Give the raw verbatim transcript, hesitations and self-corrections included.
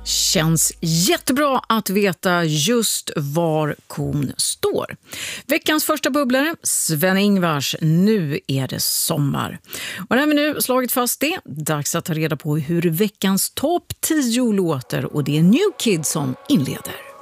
Känns jättebra att veta just var kon står. Veckans första bubblare, Sven-Ingvars, nu är det sommar. Och när vi nu slagit fast det, dags att ta reda på hur veckans topp tio låter, och det är New Kid som inleder.